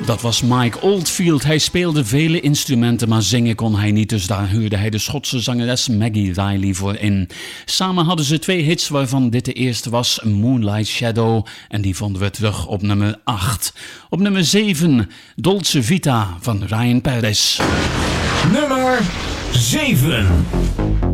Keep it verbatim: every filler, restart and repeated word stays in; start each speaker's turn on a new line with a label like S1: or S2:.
S1: Dat was Mike Oldfield. Hij speelde vele instrumenten, maar zingen kon hij niet. Dus daar huurde hij de Schotse zangeres Maggie Riley voor in. Samen hadden ze twee hits, waarvan dit de eerste was, Moonlight Shadow. En die vonden we terug op nummer acht. Op nummer zeven, Dolce Vita van Ryan Perez.
S2: Nummer zeven.